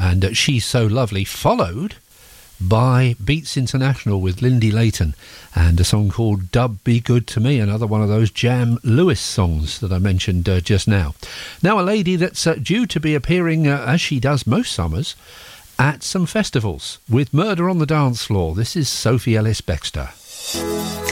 and She's So Lovely, followed by Beats International with Lindy Layton and a song called Dub Be Good To Me, another one of those Jam Lewis songs that I mentioned just now. Now a lady that's due to be appearing, as she does most summers, at some festivals with Murder on the Dance Floor. This is Sophie Ellis-Bextor.